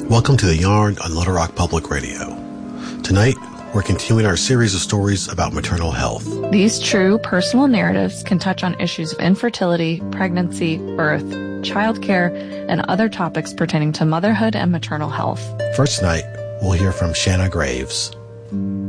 Welcome to The Yarn on Little Rock Public Radio. Tonight, we're continuing our series of stories about maternal health. These true personal narratives can touch on issues of infertility, pregnancy, birth, childcare, and other topics pertaining to motherhood and maternal health. First tonight, we'll hear from Shanna Graves.